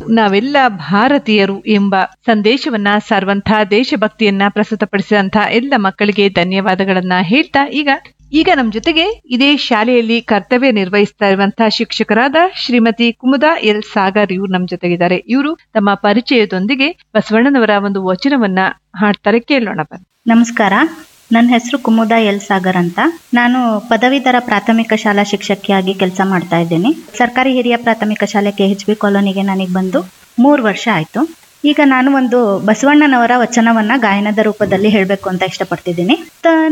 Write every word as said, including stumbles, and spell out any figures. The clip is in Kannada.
ನಾವೆಲ್ಲ ಭಾರತೀಯರು ಎಂಬ ಸಂದೇಶವನ್ನ ಸಾರುವಂತಹ ದೇಶಭಕ್ತಿಯನ್ನ ಪ್ರಸ್ತುತಪಡಿಸಿದಂತಹ ಎಲ್ಲ ಮಕ್ಕಳಿಗೆ ಧನ್ಯವಾದಗಳನ್ನ ಹೇಳ್ತಾ ಈಗ ಈಗ ನಮ್ ಜೊತೆಗೆ ಇದೇ ಶಾಲೆಯಲ್ಲಿ ಕರ್ತವ್ಯ ನಿರ್ವಹಿಸ್ತಾ ಇರುವಂತಹ ಶಿಕ್ಷಕರಾದ ಶ್ರೀಮತಿ ಕುಮುದಾ ಎಲ್ ಸಾಗರ್ ಇವ್ರು ನಮ್ ಜೊತೆಗಿದ್ದಾರೆ. ಇವರು ತಮ್ಮ ಪರಿಚಯದೊಂದಿಗೆ ಬಸವಣ್ಣನವರ ಒಂದು ವಚನವನ್ನ ಹಾಡ್ತಾರೆ, ಕೇಳೋಣ ಬನ್ನಿ. ನಮಸ್ಕಾರ, ನನ್ನ ಹೆಸರು ಕುಮುದಾ ಎಲ್ ಸಾಗರ್ ಅಂತ. ನಾನು ಪದವೀಧರ ಪ್ರಾಥಮಿಕ ಶಾಲಾ ಶಿಕ್ಷಕಿಯಾಗಿ ಕೆಲಸ ಮಾಡ್ತಾ ಇದ್ದೀನಿ. ಸರ್ಕಾರಿ ಹಿರಿಯ ಪ್ರಾಥಮಿಕ ಶಾಲೆ ಕೆ ಎಚ್ ಬಿ ಕಾಲೋನಿಗೆ ನನಗೆ ಬಂದು ಮೂರು ವರ್ಷ ಆಯ್ತು. ಈಗ ನಾನು ಒಂದು ಬಸವಣ್ಣನವರ ವಚನವನ್ನ ಗಾಯನದ ರೂಪದಲ್ಲಿ ಹೇಳಬೇಕು ಅಂತ ಇಷ್ಟಪಡ್ತಿದ್ದೀನಿ.